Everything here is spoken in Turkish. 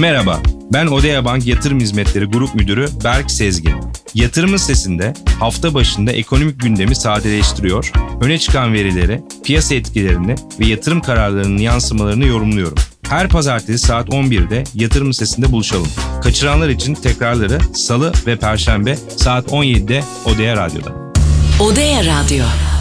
Merhaba, ben Odea Bank Yatırım Hizmetleri Grup Müdürü Berk Sezgin. Yatırım Sitesi'nde hafta başında ekonomik gündemi sadeleştiriyor, öne çıkan verileri, piyasa etkilerini ve yatırım kararlarının yansımalarını yorumluyorum. Her pazartesi saat 11'de Yatırım Sitesi'nde buluşalım. Kaçıranlar için tekrarları Salı ve Perşembe saat 17'de Odea Radyo'da. Odea Radyo.